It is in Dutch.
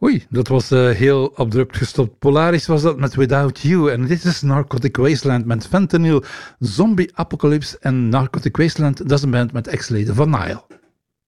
Oei, dat was heel abrupt gestopt. Polaris was dat met Without You. En dit is Narcotic Wasteland met Fentanyl, Zombie Apocalypse. En Narcotic Wasteland, dat is een band met ex-leden van Nile.